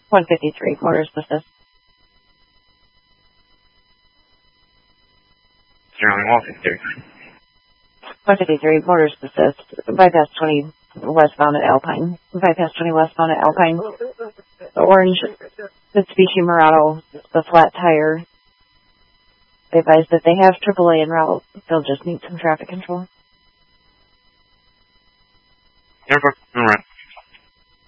153, quarters assist. 153, quarters assist. Bypass 20 westbound at Alpine. Bypass 20 westbound at Alpine. The orange Mitsubishi Murano, the flat tire. They advise that they have AAA en route. They'll just need some traffic control. All right.